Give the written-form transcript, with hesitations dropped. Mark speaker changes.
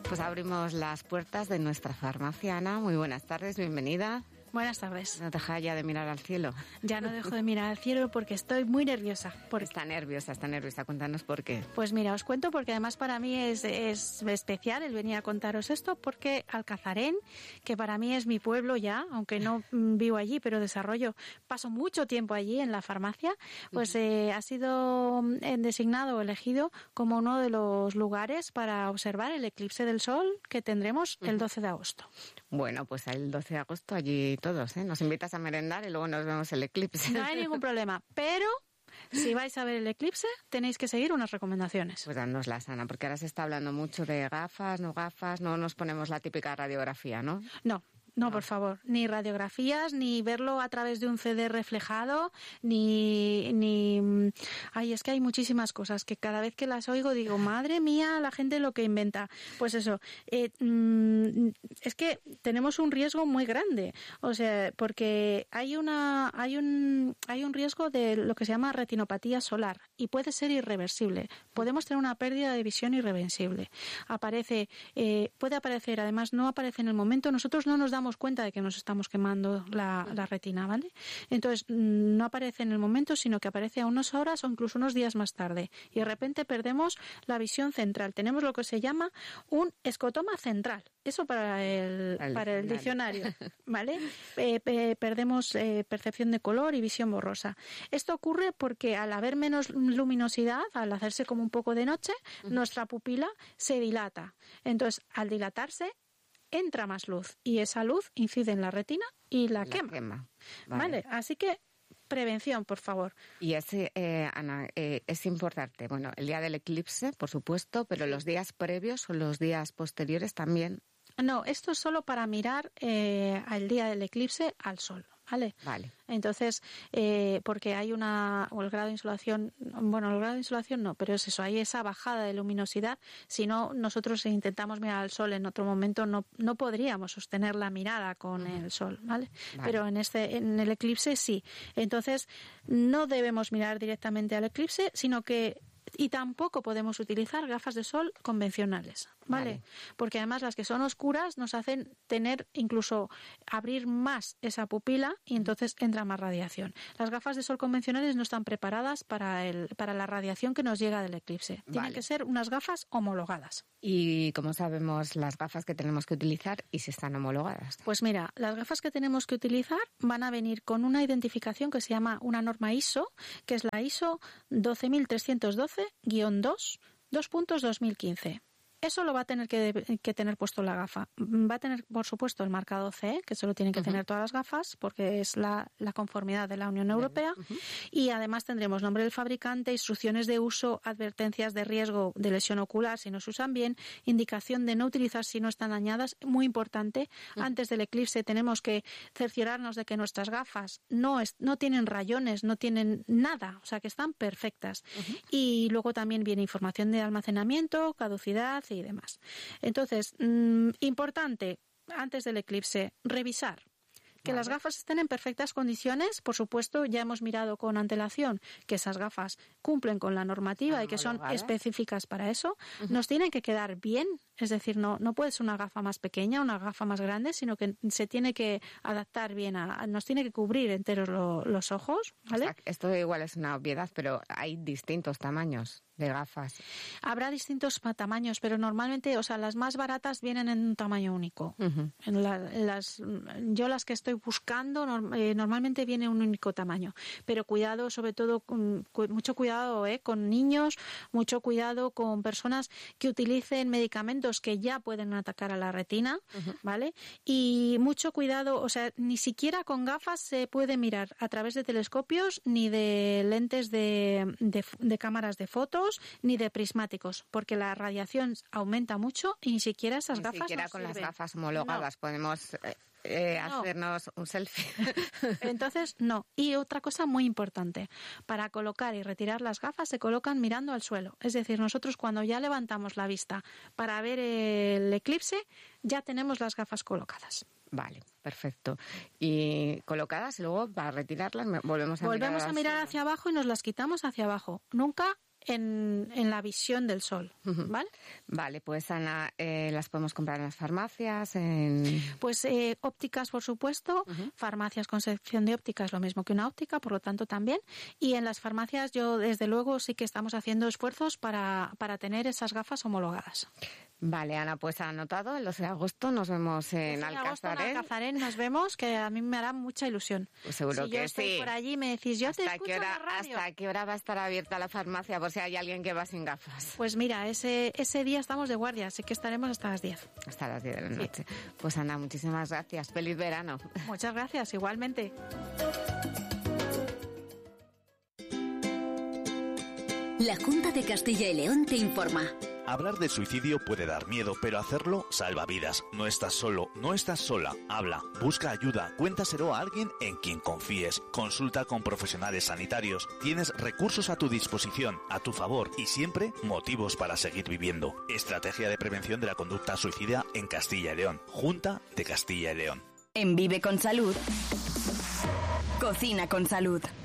Speaker 1: Pues abrimos las puertas de nuestra farmacia. Ana, muy buenas tardes, bienvenida.
Speaker 2: Buenas tardes.
Speaker 1: ¿No deja ya de mirar al cielo?
Speaker 2: Ya no dejo de mirar al cielo porque estoy muy nerviosa.
Speaker 1: Está nerviosa. Cuéntanos por qué.
Speaker 2: Pues mira, os cuento porque además para mí es especial el venir a contaros esto, porque Alcazarén, que para mí es mi pueblo ya, aunque no vivo allí, pero paso mucho tiempo allí en la farmacia, pues ha sido designado o elegido como uno de los lugares para observar el eclipse del sol que tendremos el 12 de agosto.
Speaker 1: Bueno, pues el 12 de agosto allí todos, ¿eh? Nos invitas a merendar y luego nos vemos el eclipse.
Speaker 2: No hay ningún problema, pero si vais a ver el eclipse tenéis que seguir unas recomendaciones.
Speaker 1: Pues danoslas, Ana, porque ahora se está hablando mucho de gafas, no nos ponemos la típica radiografía, ¿no?
Speaker 2: No, por favor, ni radiografías, ni verlo a través de un CD reflejado, Ay, es que hay muchísimas cosas que cada vez que las oigo digo, madre mía, la gente lo que inventa. Pues eso, es que tenemos un riesgo muy grande, o sea, porque hay un riesgo de lo que se llama retinopatía solar y puede ser irreversible. Podemos tener una pérdida de visión irreversible. Puede aparecer, además no aparece en el momento, nosotros no nos damos cuenta de que nos estamos quemando la retina, ¿vale? Entonces, no aparece en el momento, sino que aparece a unas horas o incluso unos días más tarde. Y de repente perdemos la visión central. Tenemos lo que se llama un escotoma central. Eso para el diccionario, ¿vale? Perdemos percepción de color y visión borrosa. Esto ocurre porque al haber menos luminosidad, al hacerse como un poco de noche, nuestra pupila se dilata. Entonces, al dilatarse, entra más luz y esa luz incide en la retina y la quema. Vale, así que prevención, por favor.
Speaker 1: Y Ana, es importante, bueno, el día del eclipse, por supuesto, pero los días previos o los días posteriores también.
Speaker 2: No, esto es solo para mirar al día del eclipse al sol. Vale. Entonces, porque hay el grado de insolación, no, pero es eso, hay esa bajada de luminosidad. Si no, nosotros intentamos mirar al sol en otro momento, no podríamos sostener la mirada con el sol, ¿vale? Pero en el eclipse sí. Entonces, no debemos mirar directamente al eclipse, sino que y tampoco podemos utilizar gafas de sol convencionales, ¿vale? Porque además las que son oscuras nos hacen incluso abrir más esa pupila y entonces entra más radiación. Las gafas de sol convencionales no están preparadas para la radiación que nos llega del eclipse. Tienen que ser unas gafas homologadas.
Speaker 1: ¿Y cómo sabemos las gafas que tenemos que utilizar y si están homologadas?
Speaker 2: Pues mira, las gafas que tenemos que utilizar van a venir con una identificación que se llama una norma ISO, que es la ISO 12312-2.2015. Eso lo va a tener que tener puesto la gafa. Va a tener, por supuesto, el marcado CE, que eso lo tienen que tener todas las gafas, porque es la conformidad de la Unión Europea. Y además tendremos nombre del fabricante, instrucciones de uso, advertencias de riesgo de lesión ocular si no se usan bien, indicación de no utilizar si no están dañadas. Muy importante, antes del eclipse tenemos que cerciorarnos de que nuestras gafas no tienen rayones, no tienen nada, o sea, que están perfectas. Y luego también viene información de almacenamiento, caducidad y demás. Entonces, importante, antes del eclipse, revisar que las gafas estén en perfectas condiciones. Por supuesto, ya hemos mirado con antelación que esas gafas cumplen con la normativa y que son específicas para eso. Nos tienen que quedar bien, es decir, no puede ser una gafa más pequeña, una gafa más grande, sino que se tiene que adaptar bien nos tiene que cubrir enteros los ojos, ¿vale?
Speaker 1: O sea, esto igual es una obviedad, pero hay distintos tamaños de gafas.
Speaker 2: Habrá distintos tamaños, pero normalmente, o sea, las más baratas vienen en un tamaño único. Yo las que estoy buscando normalmente viene un único tamaño, pero cuidado, sobre todo mucho cuidado con niños, mucho cuidado con personas que utilicen medicamentos que ya pueden atacar a la retina, ¿vale? Y mucho cuidado, o sea, ni siquiera con gafas se puede mirar a través de telescopios ni de lentes de cámaras de fotos ni de prismáticos, porque la radiación aumenta mucho y ni siquiera esas gafas
Speaker 1: ni siquiera
Speaker 2: nos
Speaker 1: con
Speaker 2: sirven.
Speaker 1: Las gafas homologadas podemos hacernos un selfie.
Speaker 2: Entonces, no. Y otra cosa muy importante, para colocar y retirar las gafas se colocan mirando al suelo. Es decir, nosotros cuando ya levantamos la vista para ver el eclipse, ya tenemos las gafas colocadas.
Speaker 1: Vale, perfecto. Y colocadas, y luego para retirarlas volvemos a mirar
Speaker 2: hacia abajo y nos las quitamos hacia abajo. Nunca en la visión del sol, ¿vale?
Speaker 1: Vale, pues Ana, ¿las podemos comprar en las farmacias?
Speaker 2: Pues ópticas, por supuesto, farmacias con sección de óptica es lo mismo que una óptica, por lo tanto también, y en las farmacias yo desde luego sí que estamos haciendo esfuerzos para tener esas gafas homologadas.
Speaker 1: Vale, Ana, pues ha anotado, el 12 de agosto nos vemos en Alcazarén.
Speaker 2: En Alcazarén nos vemos, que a mí me hará mucha ilusión.
Speaker 1: Pues seguro
Speaker 2: si
Speaker 1: que
Speaker 2: yo estoy
Speaker 1: sí.
Speaker 2: por allí me decís, yo te escucho en la radio.
Speaker 1: ¿Hasta qué hora va a estar abierta la farmacia por si hay alguien que va sin gafas?
Speaker 2: Pues mira, ese día estamos de guardia, así que estaremos hasta las 10.
Speaker 1: Hasta las 10 de la noche. Sí. Pues Ana, muchísimas gracias. Feliz verano.
Speaker 2: Muchas gracias, igualmente.
Speaker 3: La Junta de Castilla y León te informa.
Speaker 4: Hablar de suicidio puede dar miedo, pero hacerlo salva vidas. No estás solo, no estás sola. Habla, busca ayuda, cuéntaselo a alguien en quien confíes. Consulta con profesionales sanitarios. Tienes recursos a tu disposición, a tu favor y siempre motivos para seguir viviendo. Estrategia de prevención de la conducta suicida en Castilla y León. Junta de Castilla y León.
Speaker 3: En Vive con Salud. Cocina con Salud.